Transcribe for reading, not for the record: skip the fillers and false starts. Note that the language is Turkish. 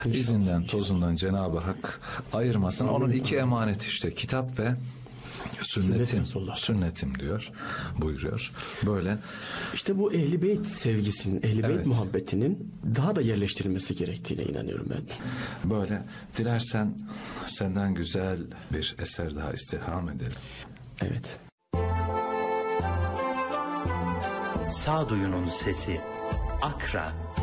izinden tozundan Cenab-ı Hak ayırmasın. Onun iki emanet işte, kitap ve sünnetim diyor, buyuruyor. Böyle. İşte bu Ehl-i Beyt sevgisinin, Ehl-i Beyt muhabbetinin daha da yerleştirilmesi gerektiğine inanıyorum ben. Böyle. Dilersen senden güzel bir eser daha istirham edelim. Evet. Sağduyunun sesi. Akra.